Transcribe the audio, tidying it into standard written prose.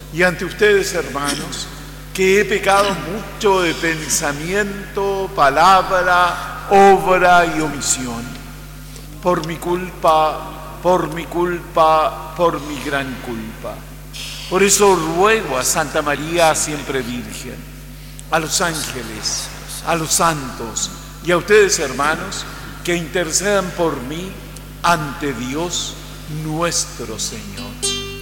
y ante ustedes, hermanos, que he pecado mucho de pensamiento, palabra, obra y omisión. Por mi culpa, por mi culpa, por mi gran culpa. Por eso ruego a Santa María, siempre Virgen, a los ángeles, a los santos y a ustedes, hermanos, que intercedan por mí ante Dios nuestro Señor.